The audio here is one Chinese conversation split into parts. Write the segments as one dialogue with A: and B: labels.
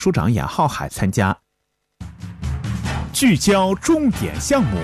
A: 署长雅浩海参加。聚焦重点项目。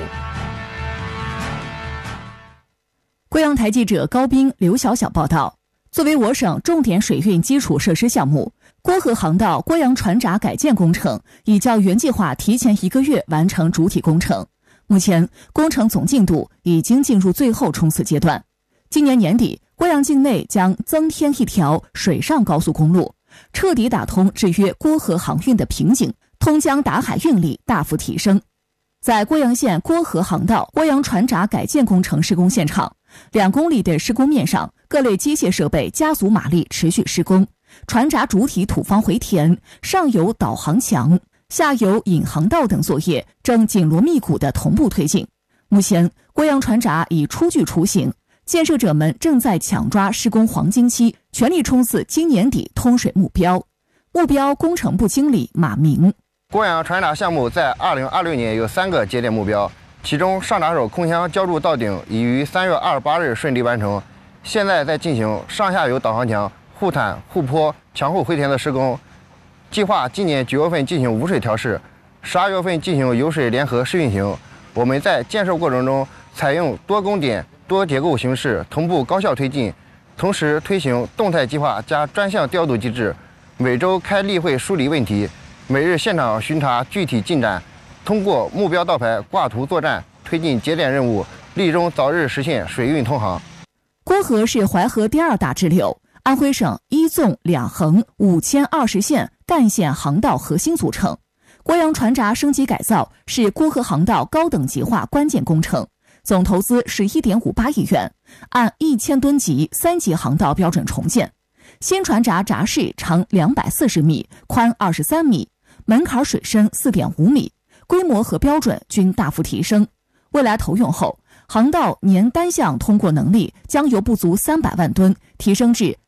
B: 贵阳台记者高斌、刘晓晓报道，作为我省重点水运基础设施项目，郭河航道郭阳船闸改建工程已较原计划提前1个月完成主体工程。目前工程总进度已经进入最后冲刺阶段。今年年底，郭阳境内将增添一条水上高速公路，彻底打通制约郭河航运的瓶颈，通江达海运力大幅提升。在郭阳县郭河航道郭阳船闸改建工程施工现场，2公里的施工面上，各类机械设备加足马力持续施工，船闸主体土方回填，上游导航墙、下游引航道等作业正紧锣密鼓地同步推进。目前，郭阳船闸已初具雏形，建设者们正在抢抓施工黄金期，全力冲刺今年底通水目标。工程部经理马明：
C: 郭阳船闸项目在2026年有3个节点目标，其中上闸手空箱浇筑到顶已于3月28日顺利完成，现在在进行上下游导航墙、护毯、护坡、墙后回填的施工，计划今年9月份进行无水调试，12月份进行油水联合试运行。我们在建设过程中采用多工点、多结构形式，同步高效推进，同时推行动态计划加专项调度机制，每周开例会梳理问题，每日现场巡查具体进展，通过目标道牌挂图作战，推进节点任务，力争早日实现水运通航。
B: 郭河是淮河第2大支流，安徽省1纵2横5牵20线干线航道核心组成。郭阳船闸升级改造是郭河航道高等级化关键工程，总投资11.58亿元，按1000吨级3级航道标准重建。新船闸闸室长240米，宽23米，门槛水深4.5米，规模和标准均大幅提升。未来投用后，航道年单项通过能力将由不足300万吨提升至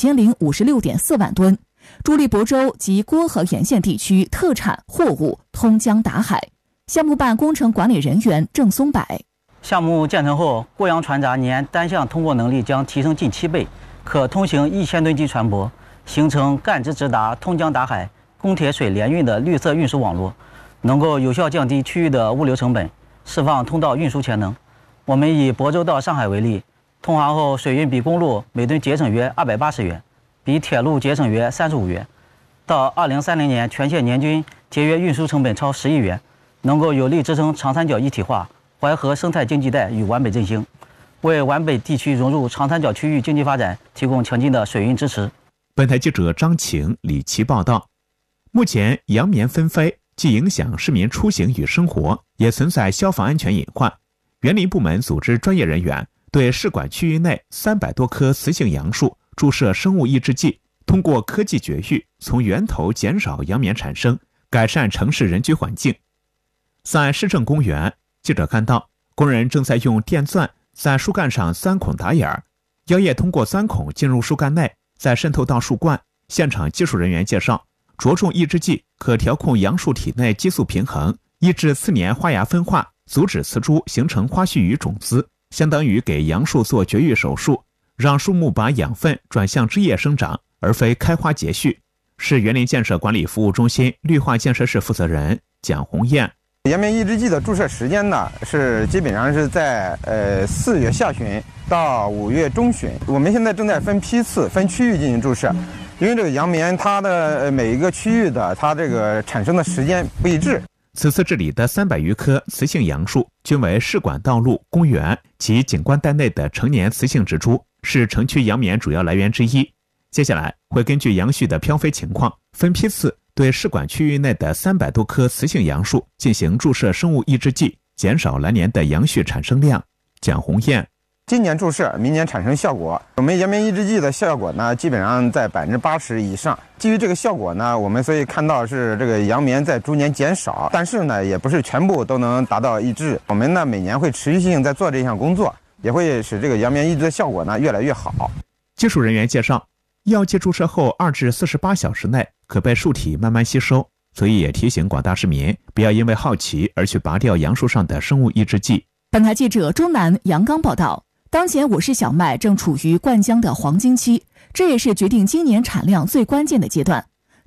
B: 2056.4万吨，助力亳州及郭河沿线地区特产货物通江达海。项目办工程管理人员郑松柏：
D: 项目建成后，郭阳船闸年单项通过能力将提升近7倍，可通行1000吨级船舶，形成干支直达通江达海、公铁水联运的绿色运输网络，能够有效降低区域的物流成本，释放通道运输潜能。我们以亳州到上海为例，通航后水运比公路每吨节省约280元，比铁路节省约35元。到2030年，全县年均节约运输成本超10亿元，能够有力支撑长三角一体化、淮河生态经济带与皖北振兴，为皖北地区融入长三角区域经济发展提供强劲的水运支持。
A: 本台记者张晴、李琦报道。目前洋棉纷飞，既影响市民出行与生活，也存在消防安全隐患。园林部门组织专业人员对市管区域内300多棵雌性杨树注射生物抑制剂，通过科技绝育，从源头减少洋棉产生，改善城市人居环境。在市政公园，记者看到工人正在用电钻在树干上钻孔打眼儿，药液通过钻孔进入树干内，再渗透到树冠。现场技术人员介绍，着重抑制剂可调控杨树体内激素平衡，抑制次年花芽分化，阻止雌株形成花序与种子，相当于给杨树做绝育手术，让树木把养分转向枝叶生长，而非开花结序。市园林建设管理服务中心绿化建设室负责人蒋红艳：
E: 洋棉抑制剂的注射时间呢，是基本上是在4月下旬到5月中旬。我们现在正在分批次、分区域进行注射，因为这个洋棉它的每一个区域的它这个产生的时间不一致。
A: 此次治理的300余棵雌性杨树均为市管道路、公园及景观带内的成年雌性植株，是城区洋棉主要来源之一。接下来会根据杨絮的飘飞情况，分批次对市管区域内的300多棵雌性杨树进行注射生物抑制剂，减少来年的杨絮产生量。蒋红艳：
E: 今年注射，明年产生效果。我们洋棉抑制剂的效果呢，基本上在80%以上。基于这个效果呢，我们所以看到是这个洋棉在逐年减少，但是呢，也不是全部都能达到抑制。我们呢，每年会持续性在做这项工作，也会使这个洋棉抑制的效果呢越来越好。
A: 技术人员介绍，药剂注射后2至48小时内可被树体慢慢吸收，所以也提醒广大市民不要因为好奇而去拔掉杨树上的生物抑制剂。
B: 本台记者周南、杨刚报道。当前我市小麦正处于灌浆的黄金期，这也是决定今年产量最关键的阶段。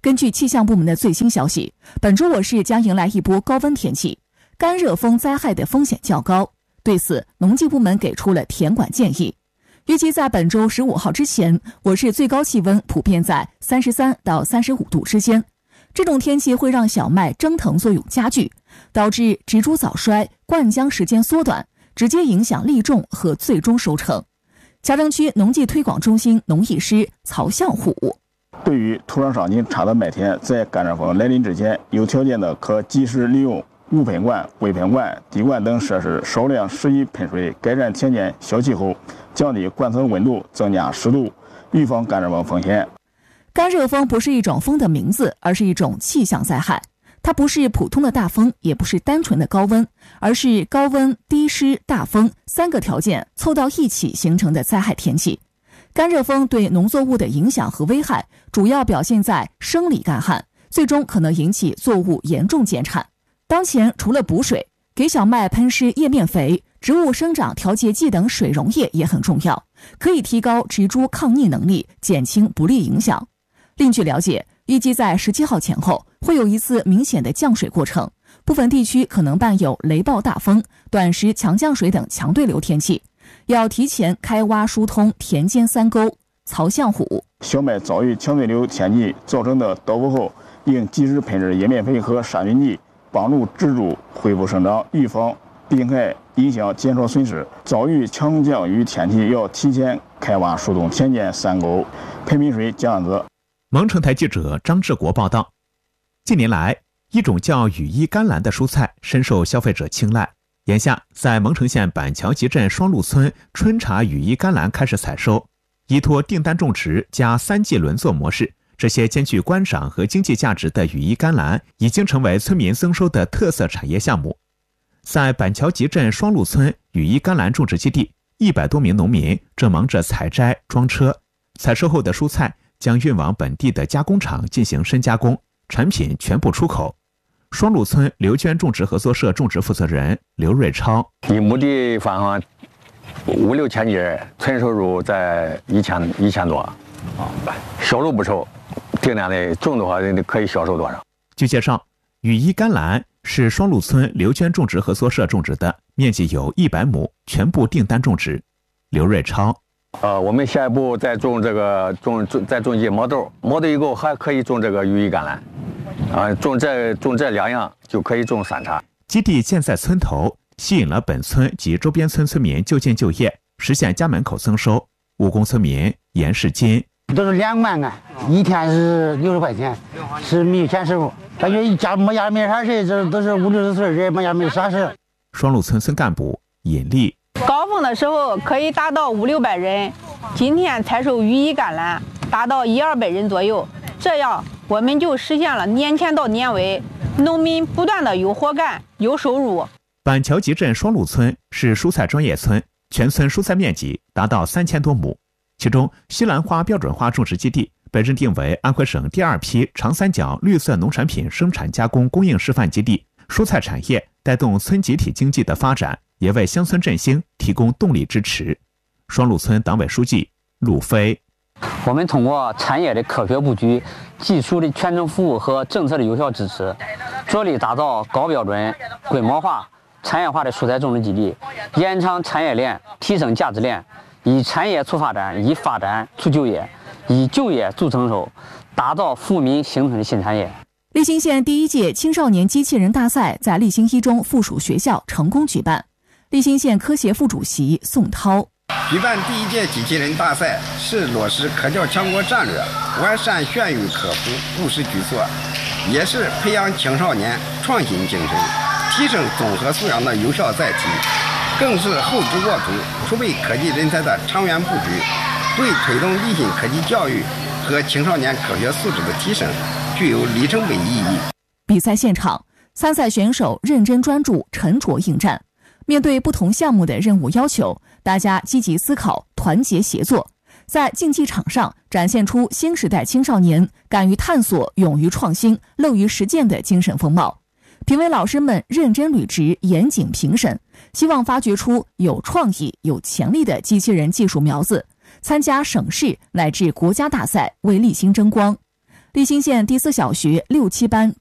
B: 根据气象部门的最新消息，本周我市将迎来一波高温天气，干热风灾害的风险较高。对此，农技部门给出了甜管建议。预计在本周15号之前，我市最高气温普遍在33到35度之间。这种天气会让小麦蒸腾作用加剧，导致植株早衰、灌浆时间缩短，直接影响粒重和最终收成。贾城区农技推广中心农艺师曹向虎：
F: 对于土壤上经差的麦田，在干热风来临之前，有条件的可及时利用无喷管、微喷管、滴灌等设施少量施以喷水，改善田间小气候，降低灌层温度，增加湿度，预防干热风风险。
B: 干热风不是一种风的名字，而是一种气象灾害。它不是普通的大风，也不是单纯的高温，而是高温、低湿、大风3个条件凑到一起形成的灾害天气。干热风对农作物的影响和危害主要表现在生理干旱，最终可能引起作物严重减产。当前除了补水，给小麦喷施叶面肥、植物生长调节剂等水溶液也很重要，可以提高植株抗逆能力，减轻不利影响。另据了解，预计在17号前后会有一次明显的降水过程，部分地区可能伴有雷暴大风、短时强降水等强对流天气，要提前开挖疏通田间3沟。曹向虎：
F: 小麦遭遇强对流天气造成的倒伏后，应及时喷施叶面肥和杀菌剂，帮助植株恢复生长，预防病害影响，减少损失。遭遇强降雨天气，要提前开挖疏通田间3沟，喷品水降样子。
A: 蒙城台记者张志国报道，近年来，一种叫羽衣甘蓝的蔬菜深受消费者青睐。眼下，在蒙城县板桥集镇双鹿村春茶羽衣甘蓝开始采收，依托订单种植加3季轮作模式，这些兼具观赏和经济价值的羽衣甘蓝已经成为村民增收的特色产业项目。在板桥集镇双鹿村羽衣甘蓝种植基地，100多名农民正忙着采摘、装车，采收后的蔬菜将运往本地的加工厂进行深加工，产品全部出口。双鹿村刘娟种植合作社种植负责人刘瑞超：
G: 一亩地方5、6千斤，纯收入在1000多，销路不愁，定量的种的话可以销售多少？
A: 据介绍，羽衣甘蓝是双鹿村刘娟种植合作社种植的，面积有100亩，全部订单种植。刘瑞超：
G: 我们下一步再种再种一些毛豆以后还可以种这个羽衣甘蓝，种这2样就可以种3茬。
A: 基地建在村头，吸引了本村及周边村村民就近就业，实现家门口增收。务工村民严世金：
H: 都是2万啊，一天是60块钱，是没有钱收入。感觉一家没啥事，这都是50、60岁人，没啥事。
A: 双鹿村村干部尹丽：
I: 高峰的时候可以达到500、600人，今天采收羽衣甘蓝达到100-200人左右，这样我们就实现了年前到年尾，农民不断的有活干有收入。
A: 板桥集镇双鹿村是蔬菜专业村，全村蔬菜面积达到3000多亩，其中西兰花标准化种植基地被认定为安徽省第2批长三角绿色农产品生产加工供应示范基地，蔬菜产业带动村集体经济的发展，也为乡村振兴提供动力支持。双鹿村党委书记陆飞：
J: 我们通过产业的科学布局、技术的全程服务和政策的有效支持，着力打造高标准、规模化、产业化的蔬菜种植基地，延长产业链，提升价值链，以产业促发展，以发展促就业，以就业促增收，打造富民形成的新产业。
B: 利兴县第1届青少年机器人大赛在利兴一中附属学校成功举办。利兴县科协副主席宋涛：
K: 举办第1届机器人大赛是落实科教强国战略，完善宣语科普务实举措，也是培养青少年创新精神、提升综合素养的有效载体，更是厚植国土、储备科技人才的长远布局，对推动利兴科技教育和青少年科学素质的提升具有里程碑意义。
B: 比赛现场，参赛选手认真专注、沉着应战。面对不同项目的任务要求，大家积极思考，团结协作，在竞技场上展现出新时代青少年敢于探索、勇于创新、乐于实践的精神风貌。评委老师们认真履职、严谨评审，希望发掘出有创意、有潜力的机器人技术苗子，参加省市乃至国家大赛，为利兴争光。 利兴县第4小学6、7班